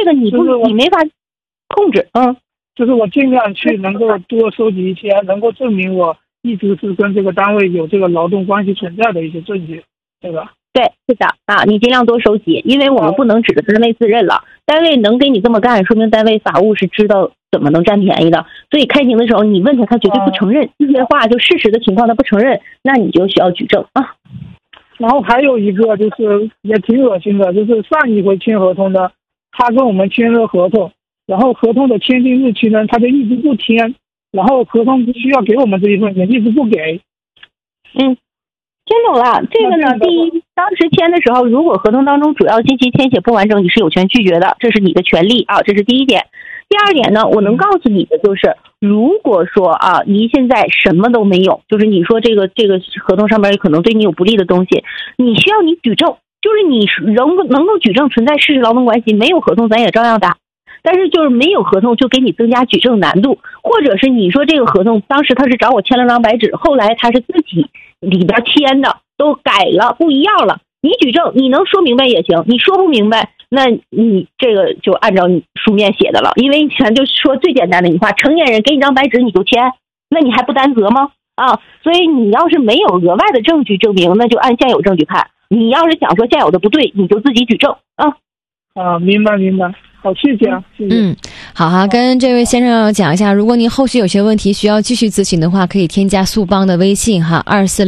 个你没法控制。 就是我尽量去能够多收集一些能够证明我一直是跟这个单位有这个劳动关系存在的一些证据，对吧？ 对，是的啊，你尽量多收集，因为我们不能指着单位自认了。单位能给你这么干，说明单位法务是知道怎么能占便宜的。所以开庭的时候，你问他，他绝对不承认这些话，就事实的情况他不承认，那你就需要举证啊。 然后还有一个就是也挺恶心的，就是上一回签合同的，他跟我们签了合同，然后合同的签订日期呢，他就一直不签，然后合同需要给我们这一份也一直不给。 听懂了，这个呢，第一，当时签的时候，如果合同当中主要信息填写不完整，你是有权拒绝的，这是你的权利啊，这是第一点。第二点呢，我能告诉你的就是，如果说啊，你现在什么都没有，就是你说这个合同上面可能对你有不利的东西，你需要你举证，就是你能够举证存在事实劳动关系，没有合同咱也照样打。但是就是没有合同就给你增加举证难度，或者是你说这个合同当时他是找我签了张白纸，后来他是自己里边签的都改了不一样了，你举证你能说明白也行，你说不明白那你这个就按照你书面写的了，因为咱就说最简单的一句话，成年人给你张白纸你就签，那你还不担责吗？所以你要是没有额外的证据证明，那就按现有证据看，你要是想说现有的不对，你就自己举证明白。好，谢谢啊，谢谢。 好，跟这位先生讲一下，如果您后续有些问题需要继续咨询的话，可以添加速帮的微信哈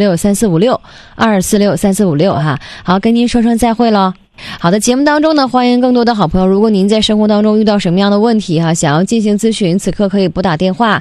，2463456哈。好，跟您说声再会了。好的，节目当中呢，欢迎更多的好朋友。如果您在生活当中遇到什么样的问题哈，想要进行咨询，此刻可以拨打电话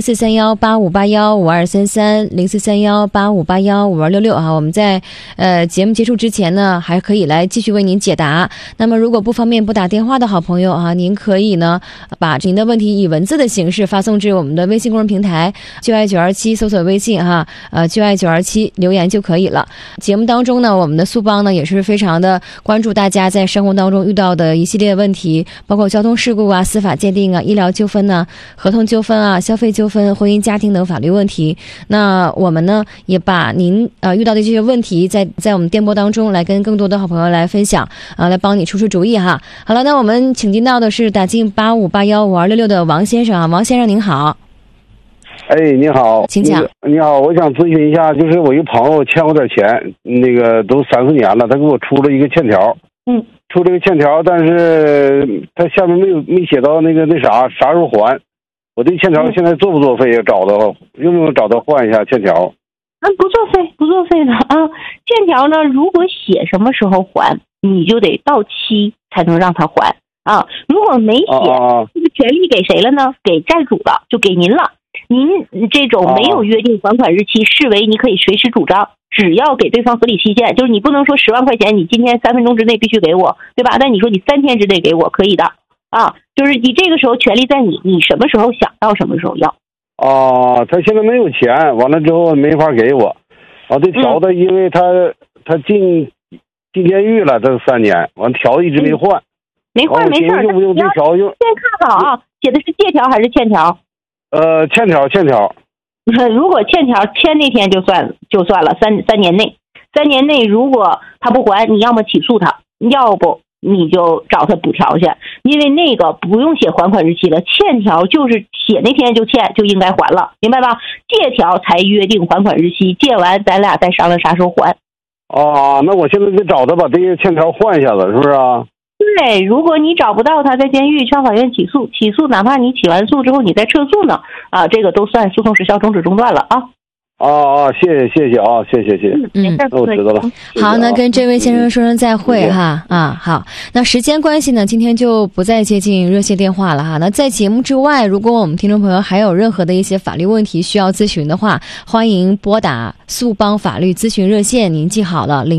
043185815233，043185815266哈。我们在节目结束之前呢，还可以来继续为您解答。那么如果不方便拨打电话的好朋友啊，您可以呢把您的问题以文字的形式发送至我们的微信公众平台就爱927，搜索微信哈，就爱927留言就可以了。节目当中呢，我们的速帮呢也是非常的关注大家在生活当中遇到的一系列问题，包括交通事故啊、司法鉴定啊、医疗纠纷啊、合同纠纷啊、消费纠纷、婚姻家庭等法律问题。那我们呢也把您遇到的这些问题在我们电波当中来跟更多的好朋友来分享来帮你出主意哈。好了，那我们请进到的是打进85815266的王先生啊，王先生您好。 你好， 请讲。 你好，我想咨询一下，就是我一个朋友欠我点钱，那个都3-4年了，他给我出了一个欠条，出这个欠条，但是他下面没写到那啥时候还。我这欠条现在作不作废？用不用找他换一下欠条？ 不作废的啊。欠条呢，如果写什么时候还，你就得到期才能让他还啊。如果没写，这个权利给谁了呢？给债主了，就给您了。您这种没有约定还款日期，视为你可以随时主张，只要给对方合理期限，就是你不能说10万块钱，你今天3分钟之内必须给我，对吧？但你说你3天之内给我，可以的啊。就是你这个时候权利在你，你什么时候想到什么时候要。 他现在没有钱，完了之后没法给我。这条的，因为他进监狱了，这3年，完条一直没换。 没换没事， 用不用这条用？ 先看好啊，写的是借条还是欠条？ 欠条。 如果欠条签那天就算了，3年内如果他不还，你要么起诉他，要不你就找他补条去，因为那个不用写还款日期的，欠条就是写那天就欠就应该还了，明白吧？借条才约定还款日期，借完咱俩再商量啥时候还。 那我现在得找他把这些欠条换一下子，是不是啊？ 对，如果你找不到他，在监狱向法院起诉，哪怕你起完诉之后你再撤诉呢，这个都算诉讼时效终止中断了啊。 谢谢啊，谢谢。那我知道了。 好，那跟这位先生说声再会哈。好，那时间关系呢，今天就不再接近热线电话了哈。那在节目之外，如果我们听众朋友还有任何的一些法律问题需要咨询的话，欢迎拨打速帮法律咨询热线，您记好了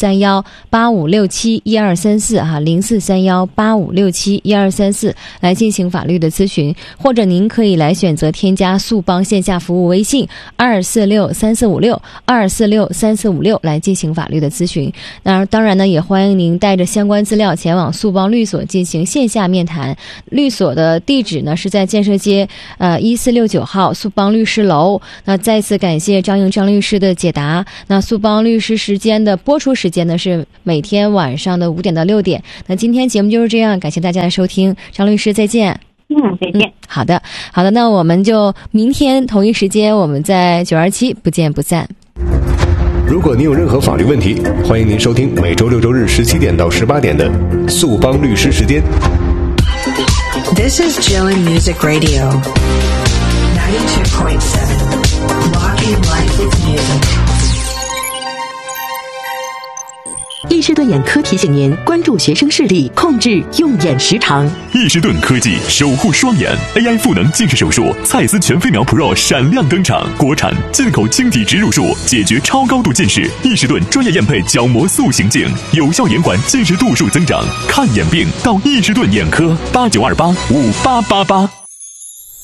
，043185671234哈，043185671234来进行法律的咨询，或者您可以来选择添加速帮线下服务微信246 2463456来进行法律的咨询。那当然呢，也欢迎您带着相关资料前往速邦律所进行线下面谈。律所的地址呢是在建设街1469号速邦律师楼。那再次感谢张律师的解答。那速邦律师时间的播出时间呢是每天晚上的5点到6点。那今天节目就是这样，感谢大家的收听，张律师再见。 再见。 好的，那我们就明天同一时间，我们在927不见不散。 如果您有任何法律问题，欢迎您收听每周6、周日17点到18点的速邦律师时间。 This is Jillian Music Radio 92.7 Walking Life with Music。 易士顿眼科提醒您关注学生视力，控制用眼时长。 易士顿科技守护双眼 AI 赋能近视手术，蔡司全飞秒 Pro 闪亮登场，国产进口晶体植入术，解决超高度近视。易士顿专业验配角膜塑形镜，有效延缓近视度数增长。看眼病到易士顿眼科，89285888。